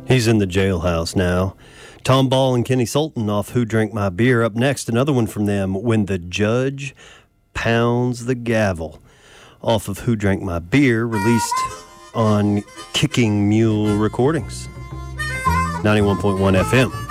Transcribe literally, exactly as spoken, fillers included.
He's in the jailhouse now. Tom Ball and Kenny Sultan off Who Drank My Beer. Up next, another one from them, When the Judge Pounds the Gavel, off of Who Drank My Beer, released on Kicking Mule Recordings. ninety-one point one F M.